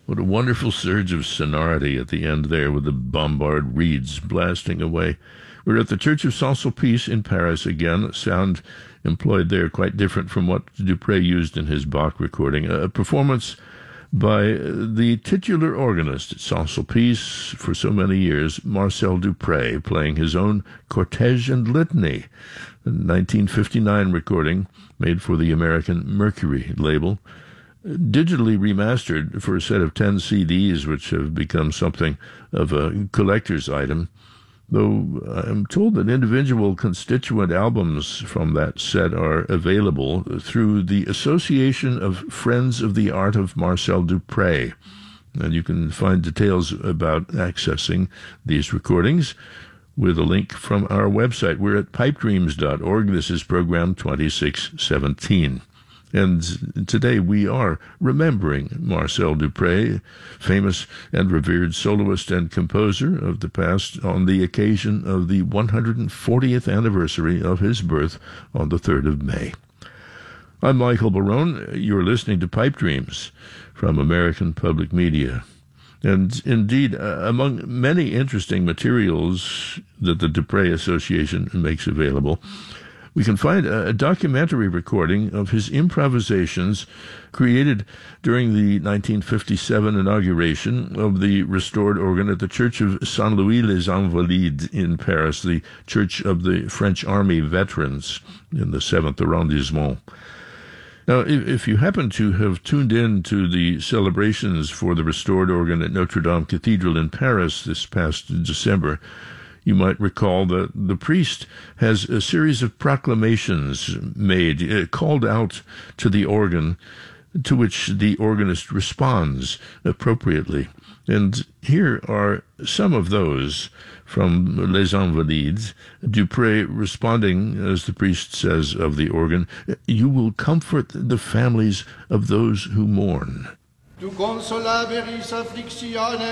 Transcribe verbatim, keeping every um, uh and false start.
What a wonderful surge of sonority at the end there with the bombard reeds blasting away. We're at the Church of Saint-Sulpice in Paris again. Sound employed there quite different from what Dupré used in his Bach recording. A performance by the titular organist at Saint-Sulpice for so many years, Marcel Dupré, playing his own Cortège and Litany, a nineteen fifty-nine recording made for the American Mercury label, digitally remastered for a set of ten C Ds, which have become something of a collector's item, though I'm told that individual constituent albums from that set are available through the Association of Friends of the Art of Marcel Dupré. And you can find details about accessing these recordings with a link from our website. We're at pipe dreams dot org. This is program twenty-six seventeen. And today we are remembering Marcel Dupré, famous and revered soloist and composer of the past, on the occasion of the one hundred fortieth anniversary of his birth on the third of May. I'm Michael Barone. You're listening to Pipe Dreams from American Public Media. And indeed, uh, among many interesting materials that the Dupré Association makes available, we can find a documentary recording of his improvisations created during the nineteen fifty-seven inauguration of the restored organ at the Church of Saint-Louis-les-Invalides in Paris, the Church of the French Army Veterans in the seventh arrondissement. Now, if, if you happen to have tuned in to the celebrations for the restored organ at Notre Dame Cathedral in Paris this past December, you might recall that the priest has a series of proclamations made, uh, called out to the organ, to which the organist responds appropriately. And here are some of those from Les Invalides. Dupré responding, as the priest says of the organ, "You will comfort the families of those who mourn."